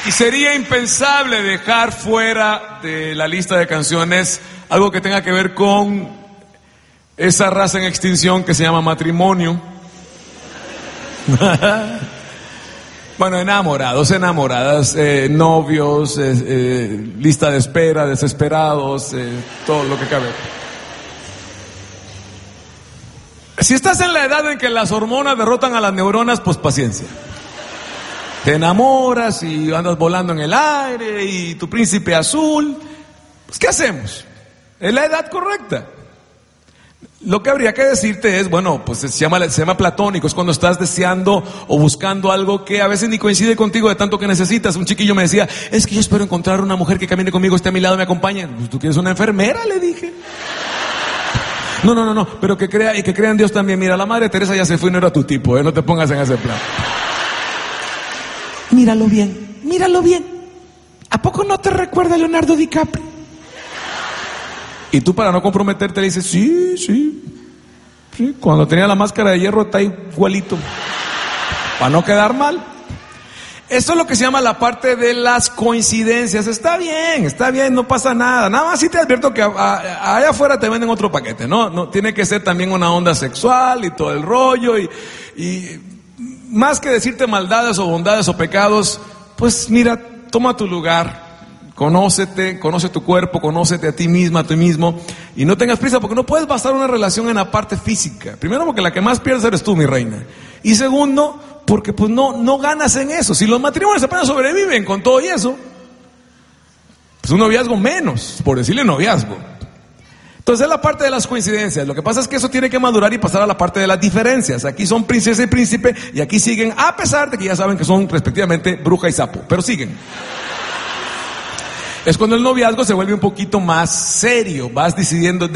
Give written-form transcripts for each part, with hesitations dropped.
Y sería impensable dejar fuera de la lista de canciones algo que tenga que ver con esa raza en extinción que se llama matrimonio. Bueno, enamorados, enamoradas, novios, lista de espera, desesperados, todo lo que cabe. Si estás en la edad en que las hormonas derrotan a las neuronas, pues paciencia. Te enamoras y andas volando en el aire y tu príncipe azul. Pues ¿qué hacemos? Es la edad correcta. Lo que habría que decirte es, bueno, pues se llama platónico, es cuando estás deseando o buscando algo que a veces ni coincide contigo de tanto que necesitas. Un chiquillo me decía, es que yo espero encontrar una mujer que camine conmigo, esté a mi lado, me acompañe. Pues, ¿tú quieres una enfermera? Le dije. No, pero que crea y que crea en Dios también. Mira, la Madre Teresa ya se fue y no era tu tipo, no te pongas en ese plan. Míralo bien. ¿A poco no te recuerda a Leonardo DiCaprio? Y tú, para no comprometerte, le dices, sí, cuando tenía la máscara de hierro está igualito, para no quedar mal. Eso es lo que se llama la parte de las coincidencias. Está bien, no pasa nada. Nada más sí te advierto que allá afuera te venden otro paquete, no tiene que ser también una onda sexual y todo el rollo, y más que decirte maldades o bondades o pecados, pues mira, toma tu lugar. Conócete, conoce tu cuerpo, conócete a ti misma, a ti mismo, y no tengas prisa, porque no puedes basar una relación en la parte física. Primero, porque la que más pierdes eres tú, mi reina. Y segundo, porque pues no ganas en eso. Si los matrimonios apenas sobreviven con todo y eso, pues un noviazgo menos, por decirle noviazgo. Entonces es la parte de las coincidencias. Lo que pasa es que eso tiene que madurar y pasar a la parte de las diferencias. Aquí son princesa y príncipe, y aquí siguen, a pesar de que ya saben que son respectivamente bruja y sapo, pero siguen. Es cuando el noviazgo se vuelve un poquito más serio, vas decidiendo,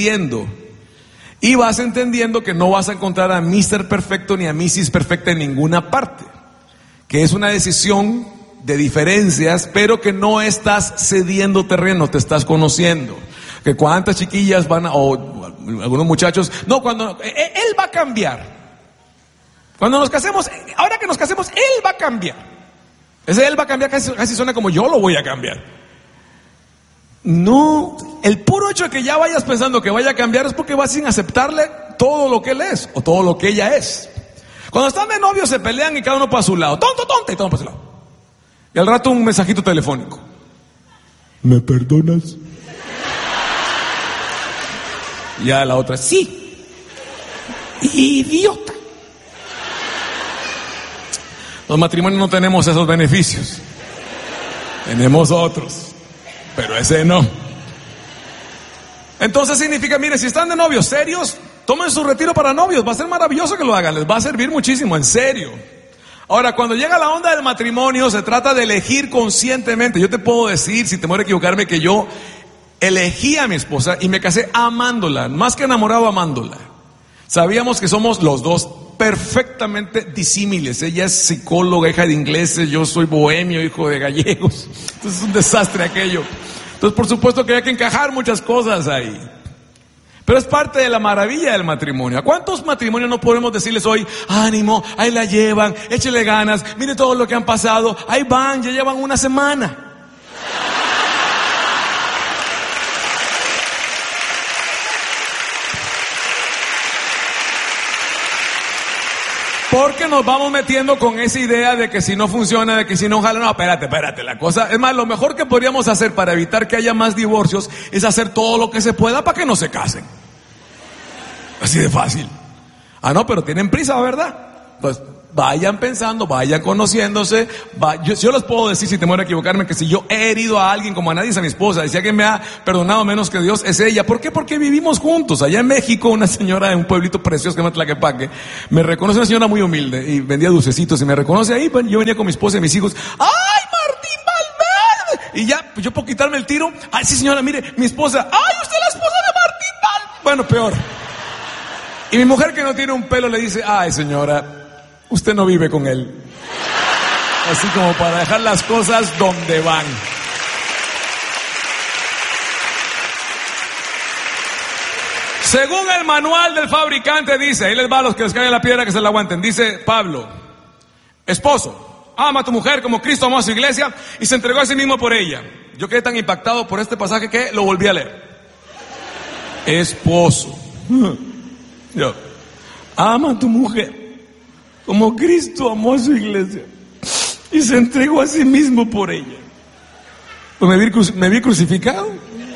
y vas entendiendo que no vas a encontrar a Mr. Perfecto ni a Mrs. Perfecta en ninguna parte, que es una decisión de diferencias, pero que no estás cediendo terreno, te estás conociendo. Que cuántas chiquillas o algunos muchachos, no, cuando él va a cambiar, cuando nos casemos, ahora que nos casemos, él va a cambiar. Ese él va a cambiar casi suena como yo lo voy a cambiar. No, el puro hecho de que ya vayas pensando que vaya a cambiar es porque vas sin aceptarle todo lo que él es o todo lo que ella es. Cuando están de novios se pelean y cada uno para su lado, tonta, y todo para su lado. Y al rato un mensajito telefónico. ¿Me perdonas? Ya la otra, sí. Idiota. Los matrimonios no tenemos esos beneficios. Tenemos otros. Pero ese no. Entonces significa, mire, si están de novios serios, tomen su retiro para novios. Va a ser maravilloso que lo hagan, les va a servir muchísimo, en serio. Ahora, cuando llega la onda del matrimonio, se trata de elegir conscientemente. Yo te puedo decir, si temor a equivocarme, que yo elegí a mi esposa y me casé amándola, más que enamorado, amándola. Sabíamos que somos los dos perfectamente disímiles. Ella es psicóloga, hija de ingleses, yo soy bohemio, hijo de gallegos. Entonces es un desastre aquello. Entonces, por supuesto que hay que encajar muchas cosas ahí. Pero es parte de la maravilla del matrimonio. ¿A cuántos matrimonios no podemos decirles hoy, ánimo, ahí la llevan, échele ganas, mire todo lo que han pasado, ahí van, ya llevan una semana? Porque nos vamos metiendo con esa idea de que si no funciona, de que si no jala, no, espérate, la cosa, es más, lo mejor que podríamos hacer para evitar que haya más divorcios es hacer todo lo que se pueda para que no se casen. Así de fácil. Ah, no, pero tienen prisa, ¿verdad? Pues vayan pensando, vayan conociéndose. Yo les puedo decir, sin temor a equivocarme, que si yo he herido a alguien como a nadie, es a mi esposa. Y si alguien me ha perdonado menos que Dios, es ella. ¿Por qué? Porque vivimos juntos. Allá en México, una señora de un pueblito precioso que se llama Tlaquepaque, me reconoce, una señora muy humilde, y vendía dulcecitos, y me reconoce ahí. Yo venía con mi esposa y mis hijos. ¡Ay, Martín Valverde! Y ya, pues yo por quitarme el tiro, ay, sí señora, mire, mi esposa. ¡Ay, usted es la esposa de Martín Valverde! Bueno, peor. Y mi mujer, que no tiene un pelo, le dice, ay señora, usted no vive con él. Así como para dejar las cosas donde van. Según el manual del fabricante dice, ahí les va a los que les cae la piedra que se la aguanten, dice Pablo, esposo, ama a tu mujer como Cristo amó a su iglesia y se entregó a sí mismo por ella. Yo quedé tan impactado por este pasaje que lo volví a leer. Esposo, yo, ama a tu mujer como Cristo amó a su iglesia y se entregó a sí mismo por ella. Pues me vi crucificado.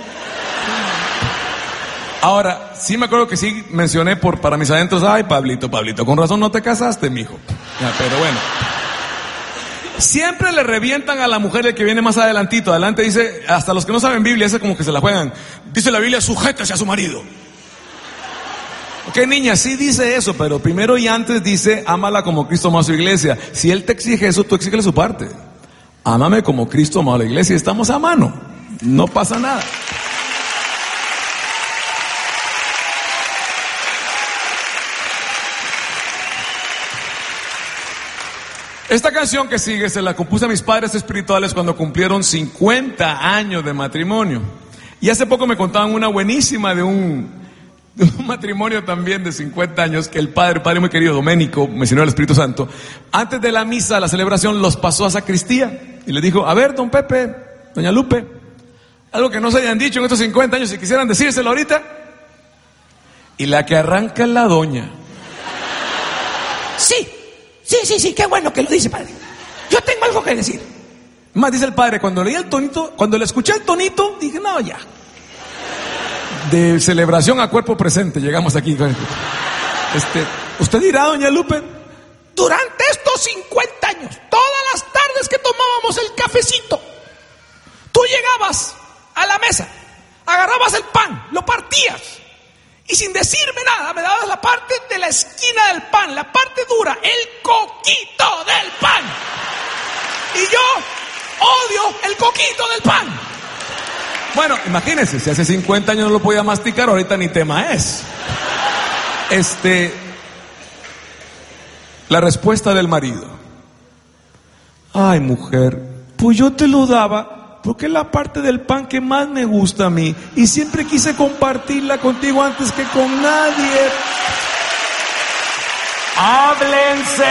Ahora, sí me acuerdo que sí mencioné para mis adentros, ay, Pablito, con razón no te casaste, mijo. Ya, pero bueno. Siempre le revientan a la mujer el que viene más adelantito. Adelante dice, hasta los que no saben Biblia, ese como que se la juegan. Dice la Biblia, sujétese a su marido. Ok, niña, sí dice eso, pero primero y antes dice, ámala como Cristo amó a su iglesia. Si Él te exige eso, tú exígele su parte. Ámame como Cristo amó a la iglesia y estamos a mano. No pasa nada. Esta canción que sigue se la compuse a mis padres espirituales cuando cumplieron 50 años de matrimonio. Y hace poco me contaban una buenísima de un matrimonio también de 50 años que el padre muy querido, Doménico, me enseñó el Espíritu Santo, antes de la misa, la celebración, los pasó a sacristía y le dijo, a ver, don Pepe, doña Lupe, algo que no se hayan dicho en estos 50 años, si quisieran decírselo ahorita. Y la que arranca es la doña. Sí, qué bueno que lo dice, padre. Yo tengo algo que decir. Más dice el padre, cuando leí el tonito, cuando le escuché el tonito, dije, no, ya. De celebración a cuerpo presente, llegamos aquí. Usted dirá, doña Lupe, durante estos 50 años, todas las tardes que tomábamos el cafecito, tú llegabas a la mesa, agarrabas el pan, lo partías, y sin decirme nada, me dabas la parte de la esquina del pan, la parte dura, el coquito del pan. Y yo odio el coquito del pan. Bueno, imagínense, si hace 50 años no lo podía masticar, ahorita ni tema es. La respuesta del marido. Ay, mujer, pues yo te lo daba porque es la parte del pan que más me gusta a mí y siempre quise compartirla contigo antes que con nadie. ¡Háblense!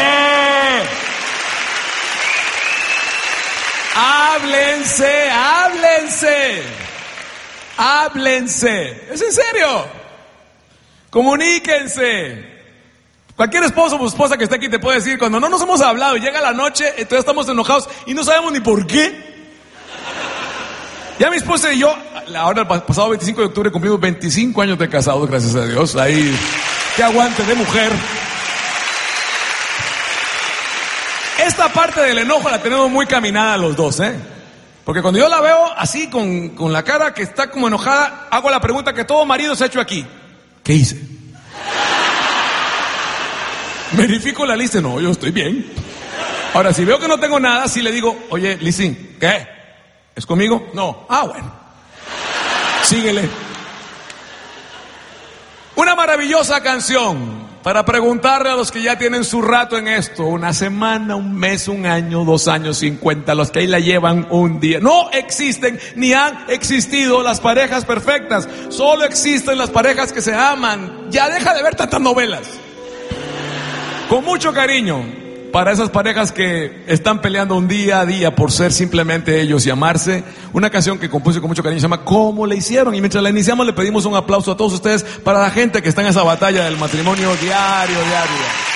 ¡Háblense! ¡Háblense! ¡Háblense! ¿Es en serio? Comuníquense. Cualquier esposo o esposa que esté aquí te puede decir, cuando no nos hemos hablado y llega la noche, entonces estamos enojados y no sabemos ni por qué. Ya mi esposa y yo, ahora el pasado 25 de octubre cumplimos 25 años de casados, gracias a Dios. Ahí, qué aguante de mujer. Esta parte del enojo la tenemos muy caminada los dos, Porque cuando yo la veo así, con la cara que está como enojada, hago la pregunta que todo marido se ha hecho aquí. ¿Qué hice? Verifico la lista, no, yo estoy bien. Ahora, si veo que no tengo nada, sí le digo, oye, Lizzy, ¿qué? ¿Es conmigo? No. Ah, bueno. Síguele. Una maravillosa canción para preguntarle a los que ya tienen su rato en esto, una semana, un mes, un año, 2 años, 50, los que ahí la llevan un día. No existen ni han existido las parejas perfectas, solo existen las parejas que se aman. Ya deja de ver tantas novelas. Con mucho cariño para esas parejas que están peleando un día a día por ser simplemente ellos y amarse, una canción que compuse con mucho cariño se llama ¿Cómo le hicieron? Y mientras la iniciamos le pedimos un aplauso a todos ustedes para la gente que está en esa batalla del matrimonio diario.